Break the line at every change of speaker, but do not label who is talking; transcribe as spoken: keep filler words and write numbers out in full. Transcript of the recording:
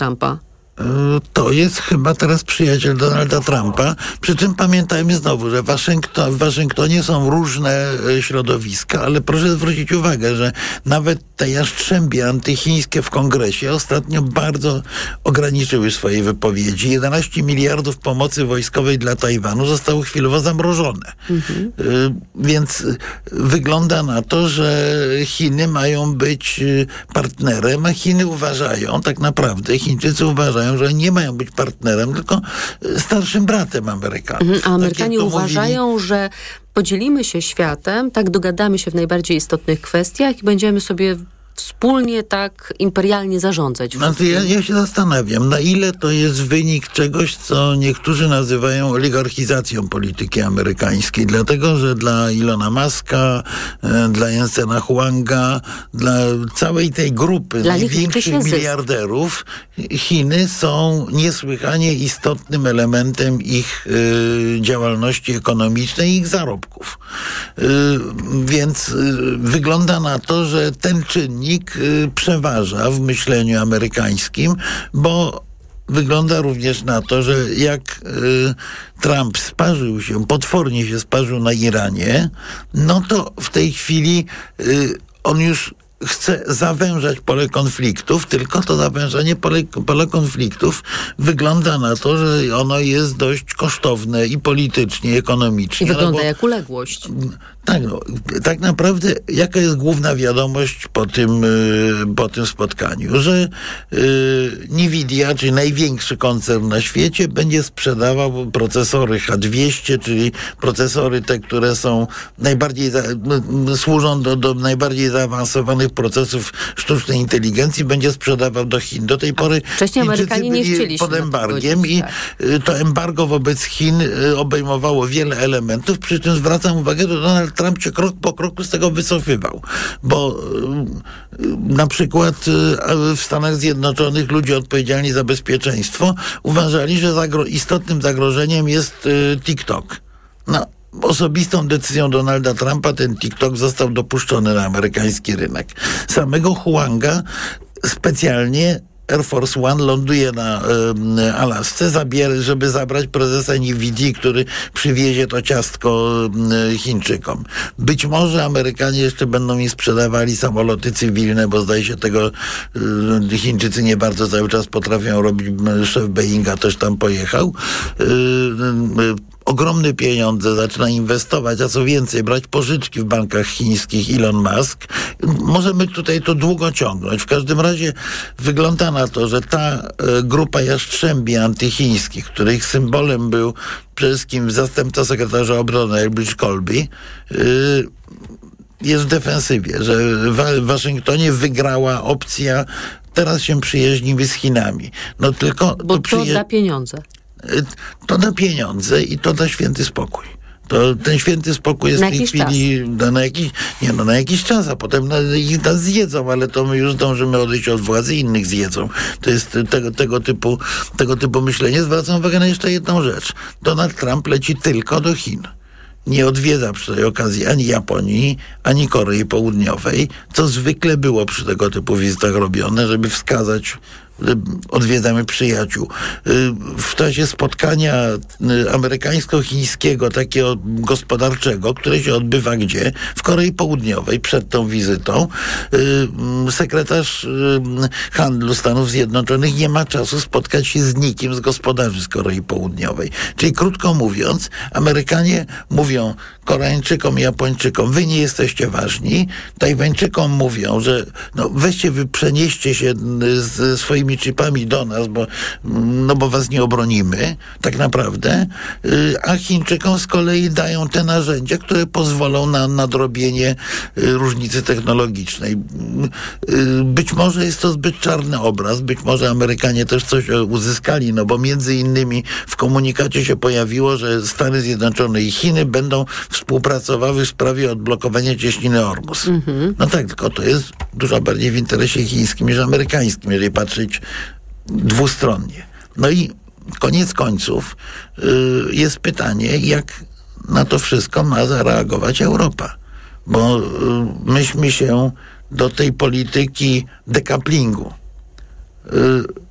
Trumpa?
To jest chyba teraz przyjaciel Donalda Trumpa. Przy czym pamiętajmy znowu, że Waszyngton, w Waszyngtonie są różne środowiska, ale proszę zwrócić uwagę, że nawet te jastrzębie antychińskie w Kongresie ostatnio bardzo ograniczyły swoje wypowiedzi. jedenaście miliardów pomocy wojskowej dla Tajwanu zostało chwilowo zamrożone. Mhm. Więc wygląda na to, że Chiny mają być partnerem, a Chiny uważają, tak naprawdę Chińczycy uważają, że nie mają być partnerem, tylko starszym bratem Amerykanów.
Mhm, a Amerykanie
tak
uważają,
mówili,
że podzielimy się światem, tak dogadamy się w najbardziej istotnych kwestiach i będziemy sobie wspólnie tak imperialnie zarządzać.
No to ja, ja się zastanawiam, na ile to jest wynik czegoś, co niektórzy nazywają oligarchizacją polityki amerykańskiej. Dlatego, że dla Ilona Muska, dla Jensena Huanga, dla całej tej grupy dla największych miliarderów, Chiny są niesłychanie istotnym elementem ich y, działalności ekonomicznej i ich zarobków. Y, więc y, wygląda na to, że ten czynnik przeważa w myśleniu amerykańskim, bo wygląda również na to, że jak y, Trump sparzył się, potwornie się sparzył na Iranie, no to w tej chwili y, on już chce zawężać pole konfliktów, tylko to zawężanie pole, pole konfliktów wygląda na to, że ono jest dość kosztowne i politycznie, i ekonomicznie.
I wygląda
no bo,
jak uległość.
Tak, no, tak naprawdę jaka jest główna wiadomość po tym, po tym spotkaniu? Że y, Nvidia, czyli największy koncern na świecie, będzie sprzedawał procesory H dwieście, czyli procesory te, które są najbardziej za, no, służą do, do najbardziej zaawansowanych procesów sztucznej inteligencji, będzie sprzedawał do Chin. Do tej pory
wcześniej Amerykanie nie chcieli
pod embargiem i tak. To embargo wobec Chin obejmowało wiele elementów, przy czym zwracam uwagę, że Donald Trump się krok po kroku z tego wycofywał, bo na przykład w Stanach Zjednoczonych ludzie odpowiedzialni za bezpieczeństwo uważali, że zagro- istotnym zagrożeniem jest TikTok. No, osobistą decyzją Donalda Trumpa ten TikTok został dopuszczony na amerykański rynek. Samego Huanga specjalnie Air Force One ląduje na y, Alasce, zabier- żeby zabrać prezesa Nvidii, który przywiezie to ciastko y, Chińczykom. Być może Amerykanie jeszcze będą im sprzedawali samoloty cywilne, bo zdaje się tego y, Chińczycy nie bardzo cały czas potrafią robić. Szef Boeinga też tam pojechał. Y, y, ogromne pieniądze zaczyna inwestować, a co więcej, brać pożyczki w bankach chińskich Elon Musk. Możemy tutaj to długo ciągnąć. W każdym razie wygląda na to, że ta e, grupa jastrzębi antychińskich, których symbolem był przede wszystkim zastępca sekretarza obrony Elbridge Colby, y, jest w defensywie, że w Waszyngtonie wygrała opcja, teraz się przyjaźnimy z Chinami. No tylko...
Bo to, przyja- to da pieniądze.
To da pieniądze i to da święty spokój. To ten święty spokój jest
na
w tej chwili na, na, jakiś, nie, no, na jakiś czas, a potem na, ich nas zjedzą, ale to my już zdążymy odejść od władzy i innych zjedzą. To jest tego, tego, typu, tego typu myślenie. Zwracam uwagę na jeszcze jedną rzecz. Donald Trump leci tylko do Chin. Nie odwiedza przy tej okazji ani Japonii, ani Korei Południowej, co zwykle było przy tego typu wizytach robione, żeby wskazać, odwiedzamy przyjaciół. W czasie spotkania amerykańsko-chińskiego, takiego gospodarczego, które się odbywa gdzie? W Korei Południowej, przed tą wizytą, sekretarz handlu Stanów Zjednoczonych nie ma czasu spotkać się z nikim z gospodarzy z Korei Południowej. Czyli krótko mówiąc, Amerykanie mówią Koreańczykom i Japończykom, wy nie jesteście ważni. Tajwańczykom mówią, że no weźcie, wy przenieście się ze swoimi chipami do nas, bo, no bo was nie obronimy, tak naprawdę. A Chińczykom z kolei dają te narzędzia, które pozwolą na nadrobienie różnicy technologicznej. Być może jest to zbyt czarny obraz, być może Amerykanie też coś uzyskali, no bo między innymi w komunikacie się pojawiło, że Stany Zjednoczone i Chiny będą współpracowały w sprawie odblokowania cieśniny Ormus. Mm-hmm. No tak, tylko to jest dużo bardziej w interesie chińskim niż amerykańskim, jeżeli patrzeć dwustronnie. No i koniec końców yy, jest pytanie, jak na to wszystko ma zareagować Europa. Bo yy, myśmy się do tej polityki dekaplingu yy,